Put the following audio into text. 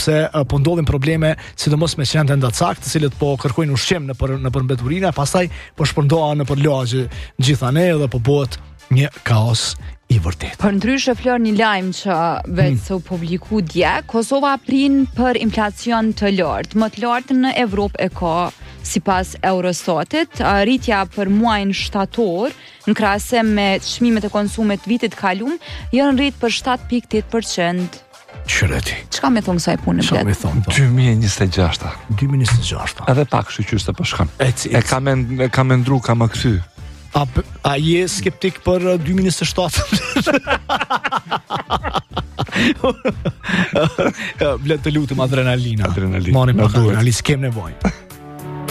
se po ndodhin probleme, sidomos me qenë ndacak, të cilët po kërkojnë ushqim nëpër mbeturinë, pastaj po shpërndohen nëpër lagje gjitha ne dhe po bëhet një kaos i vërtet. Për ndryshe Flor, një lajm që vetë u publiku dje, Kosova prin për inflacion të lartë, më të lartë në Evropë e ka, sipas Eurostatit, rritja për muajin shtator në krahasim me çmimet e konsumit vitit kalum janë rrit për 7.8%. Qëreti. Çka më thon kësaj pune Çka më thon? 2026. 2026. Edhe pak shqyqyste po shkon. E ka mendru, ka më kthy. A je skeptik për 2027? Blet të lutem adrenalina. Adrenalin. Moni pa adrenalin, s'kem nevojë.